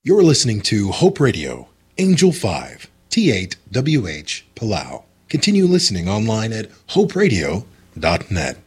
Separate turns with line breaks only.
You're listening to Hope Radio, Angel 5, T8WH, Palau. Continue listening online at hoperadio.net.